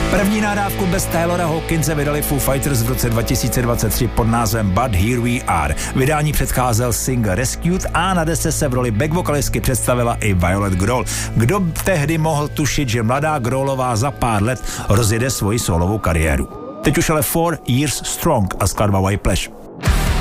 První nahrávku bez Taylora Hawkinse vydali Foo Fighters v roce 2023 pod názvem But Here We Are. Vydání předcházel single Rescued a na desce se v roli back vokalistky představila i Violet Grohl. Kdo tehdy mohl tušit, že mladá Grohlová za pár let rozjede svoji solovou kariéru. Teď už ale 4 Years Strong a skladba Whiplash.